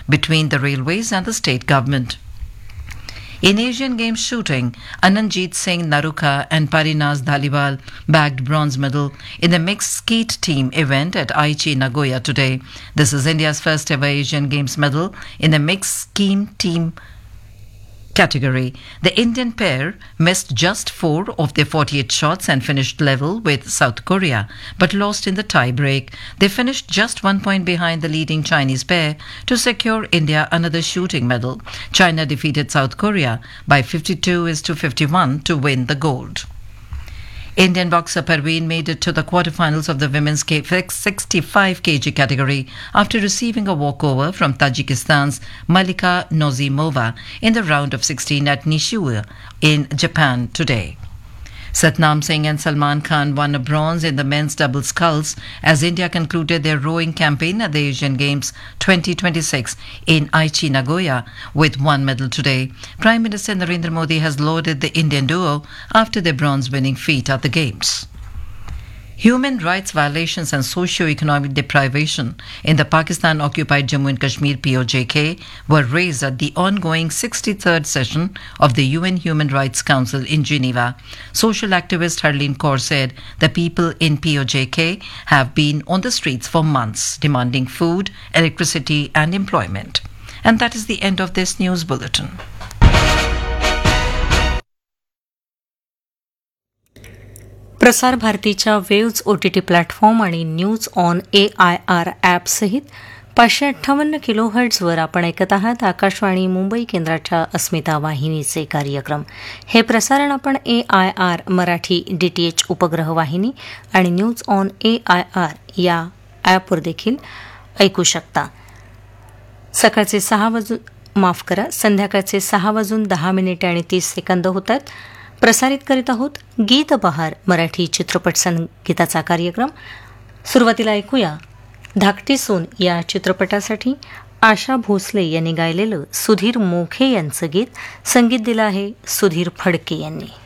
between the railways and the state government. In Asian Games shooting, Anandjeet Singh Naruka and Parinaz Dhaliwal bagged bronze medal in the mixed skeet team event at Aichi, Nagoya today. This is India's first ever Asian Games medal in the mixed skeet team category. The Indian pair missed just 4 of their 48 shots and finished level with South Korea, but lost in the tie-break. They finished just 1 point behind the leading Chinese pair to secure India another shooting medal. China defeated South Korea by 52-51 to win the gold. Indian boxer Parveen made it to the quarterfinals of the women's 65 kg category after receiving a walkover from Tajikistan's Malika Nozimova in the round of 16 at Nishio in Japan today. Satnam Singh and Salman Khan won a bronze in the men's double sculls as India concluded their rowing campaign at the Asian Games 2026 in Aichi, Nagoya with 1 medal today. Prime Minister Narendra Modi has lauded the Indian duo after their bronze-winning feat at the Games. Human rights violations and socio-economic deprivation in the Pakistan-occupied Jammu and Kashmir POJK were raised at the ongoing 63rd session of the UN Human Rights Council in Geneva. Social activist Harleen Kaur said the people in POJK have been on the streets for months, demanding food, electricity and employment. And that is the end of this news bulletin. प्रसार भारतीच्या waves OTT platform आणि news on AIR ॲपसहित 558 किलोहर्ट्झवर आपण ऐकत आहात आकाशवाणी मुंबई केंद्राच्या अस्मिता वाहिनीचे कार्यक्रम. हे प्रसारण आपण AIR मराठी DTH उपग्रह वाहिनी आणि न्यूज ऑन AIR या ॲपवर देखील ऐकू शकता. संध्याकाळचे 6:10 होतात. प्रसारित करीत आहोत गीत बहार मराठी चित्रपट संगीताचा कार्यक्रम. सुरुवातीला ऐकूया धाकटी सून या चित्रपटासाठी आशा भोसले यांनी गायलेलं सुधीर मोखे यांचं गीत. संगीत दिलं आहे सुधीर फडके यांनी.